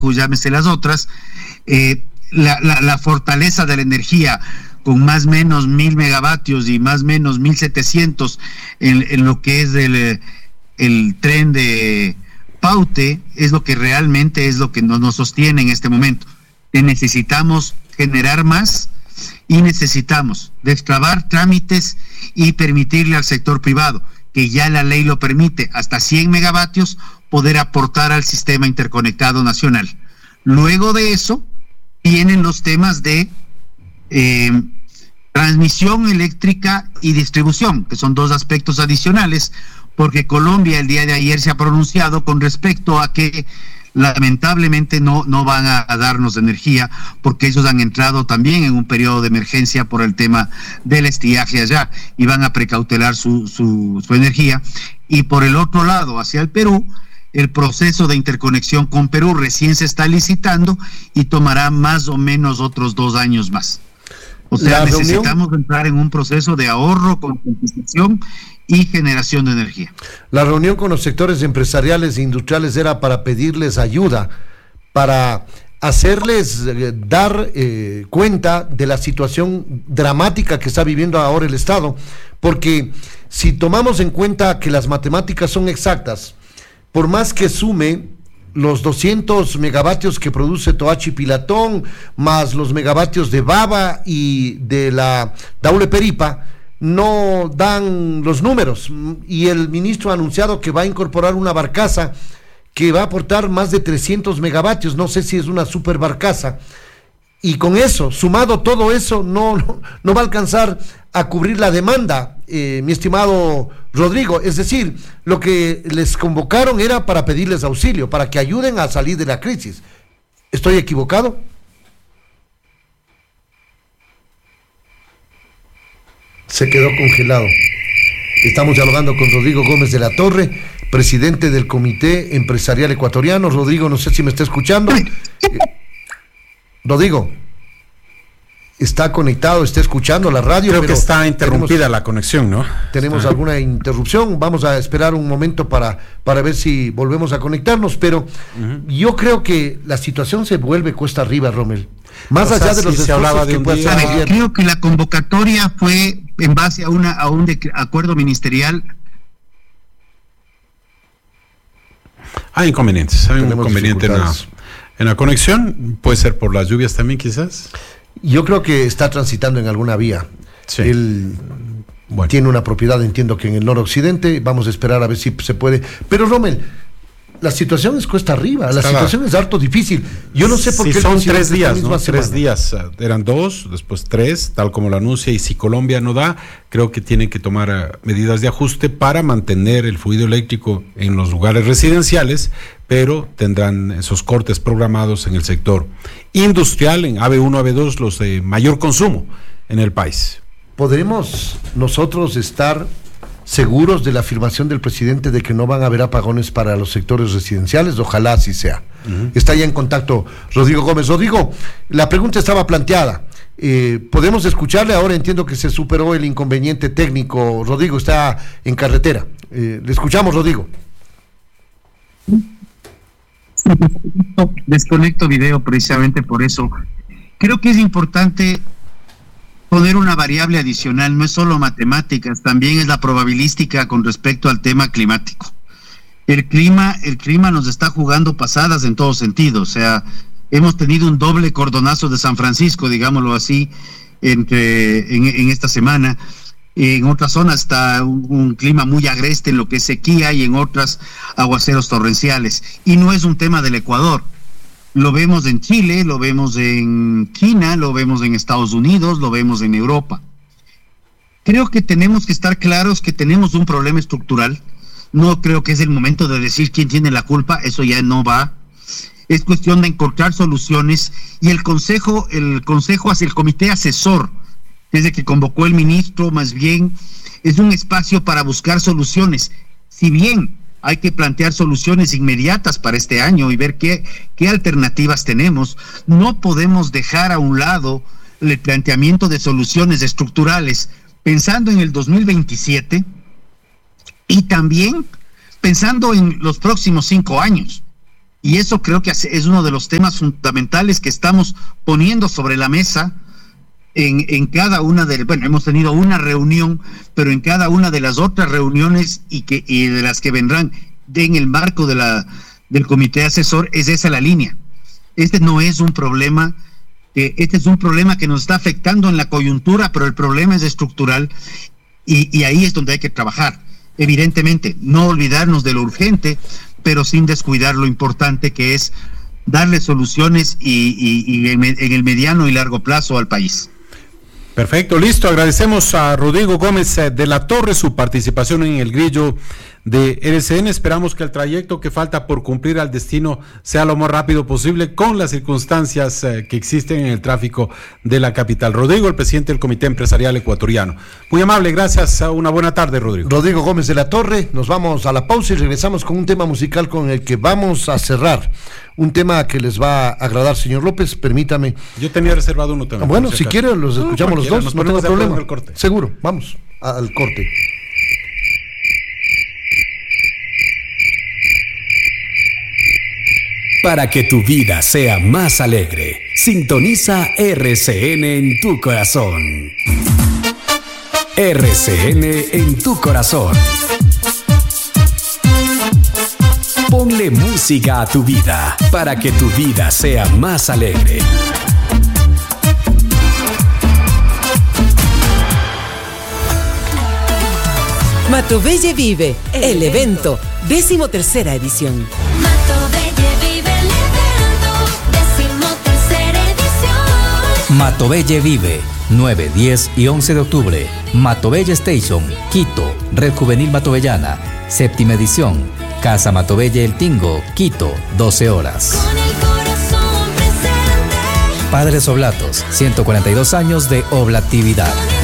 llámese las otras, la fortaleza de la energía con más o menos 1,000 megavatios y más o menos 1,700 en lo que es el tren de Paute, es lo que realmente es lo que nos sostiene en este momento. Necesitamos generar más y necesitamos destrabar trámites y permitirle al sector privado, que ya la ley lo permite, hasta 100 megavatios, poder aportar al sistema interconectado nacional. Luego de eso, vienen los temas de transmisión eléctrica y distribución, que son dos aspectos adicionales, porque Colombia el día de ayer se ha pronunciado con respecto a que lamentablemente no van a darnos energía, porque ellos han entrado también en un periodo de emergencia por el tema del estiaje allá, y van a precautelar su energía. Y por el otro lado, hacia el Perú, el proceso de interconexión con Perú recién se está licitando y tomará más o menos otros 2 años más. O sea, necesitamos entrar en un proceso de ahorro, concientización y generación de energía. La reunión con los sectores empresariales e industriales era para pedirles ayuda, para hacerles dar cuenta de la situación dramática que está viviendo ahora el Estado, porque si tomamos en cuenta que las matemáticas son exactas, por más que sume los 200 megavatios que produce Toachi Pilatón, más los megavatios de Baba y de la Daule Peripa, no dan los números. Y el ministro ha anunciado que va a incorporar una barcaza que va a aportar más de 300 megavatios, no sé si es una super barcaza, y con eso, sumado todo eso, no va a alcanzar a cubrir la demanda, mi estimado Rodrigo. Es decir, lo que les convocaron era para pedirles auxilio, para que ayuden a salir de la crisis. ¿Estoy equivocado? Se quedó congelado. Estamos dialogando con Rodrigo Gómez de la Torre, presidente del Comité Empresarial Ecuatoriano. Rodrigo, no sé si me está escuchando. Rodrigo, está conectado, está escuchando la radio. Creo que está interrumpida la conexión, ¿no? Tenemos alguna interrupción. Vamos a esperar un momento para ver si volvemos a conectarnos, pero yo creo que la situación se vuelve cuesta arriba, Rommel. Más allá de los esfuerzos que puede hacer el gobierno. Creo que la convocatoria fue en base a un acuerdo ministerial. Hay inconvenientes, hay un inconveniente en la conexión, puede ser por las lluvias también quizás. Yo creo que está transitando en alguna vía. Sí. Él tiene una propiedad, entiendo que en el noroccidente. Vamos a esperar a ver si se puede. Pero Rommel, la situación es cuesta arriba, la situación es harto difícil. Yo no sé por qué son 3 días, ¿no? 3 días, eran 2, después 3, tal como lo anuncia, y si Colombia no da, creo que tienen que tomar medidas de ajuste para mantener el fluido eléctrico en los lugares residenciales, pero tendrán esos cortes programados en el sector industrial, en AB1, AB2, los de mayor consumo en el país. ¿Podremos nosotros estar seguros de la afirmación del presidente de que no van a haber apagones para los sectores residenciales? Ojalá así sea. Está ya en contacto Rodrigo Gómez. Rodrigo, la pregunta estaba planteada. ¿Podemos escucharle? Ahora entiendo que se superó el inconveniente técnico. Rodrigo está en carretera. Le escuchamos, Rodrigo. Desconecto video precisamente por eso. Creo que es importante poner una variable adicional, no es solo matemáticas, también es la probabilística con respecto al tema climático. El clima nos está jugando pasadas en todo sentido. O sea, hemos tenido un doble cordonazo de San Francisco, digámoslo así, en esta semana. En otras zonas está un clima muy agreste en lo que es sequía, y en otras aguaceros torrenciales. Y no es un tema del Ecuador. Lo vemos en Chile, lo vemos en China, lo vemos en Estados Unidos, lo vemos en Europa. Creo que tenemos que estar claros que tenemos un problema estructural. No creo que es el momento de decir quién tiene la culpa, eso ya no va. Es cuestión de encontrar soluciones, y el consejo hacia el comité asesor, desde que convocó el ministro, más bien es un espacio para buscar soluciones. Si bien hay que plantear soluciones inmediatas para este año y ver qué alternativas tenemos, no podemos dejar a un lado el planteamiento de soluciones estructurales, pensando en el 2027 y también pensando en los próximos 5 años. Y eso creo que es uno de los temas fundamentales que estamos poniendo sobre la mesa en cada una de, bueno, hemos tenido una reunión, pero en cada una de las otras reuniones y de las que vendrán en el marco del comité asesor, es esa la línea. Este no es un problema, este es un problema que nos está afectando en la coyuntura, pero el problema es estructural y ahí es donde hay que trabajar. Evidentemente, no olvidarnos de lo urgente, pero sin descuidar lo importante que es darle soluciones y en el mediano y largo plazo al país. Perfecto, listo. Agradecemos a Rodrigo Gómez de la Torre su participación en el grillo de RCN. Esperamos que el trayecto que falta por cumplir al destino sea lo más rápido posible con las circunstancias que existen en el tráfico de la capital. Rodrigo, el presidente del Comité Empresarial Ecuatoriano. Muy amable, gracias. Una buena tarde, Rodrigo. Rodrigo Gómez de la Torre. Nos vamos a la pausa y regresamos con un tema musical con el que vamos a cerrar. Un tema que les va a agradar, señor López, permítame. Yo tenía reservado uno también. Bueno, si quiere, los escuchamos los dos, no tengo problema. Seguro, vamos al corte. Para que tu vida sea más alegre, sintoniza RCN en tu corazón. RCN en tu corazón. Ponle música a tu vida para que tu vida sea más alegre. Matobelle Vive, el evento, 13ª edición. Matobelle Vive, el evento, 13ª edición. Matobelle Vive, 9, 10 y 11 de octubre. Matobelle Station, Quito, Red Juvenil Matobellana, 7ª edición. Casa Matobelle El Tingo, Quito, 12 horas. Con el corazón presente. Padres Oblatos, 142 años de oblatividad.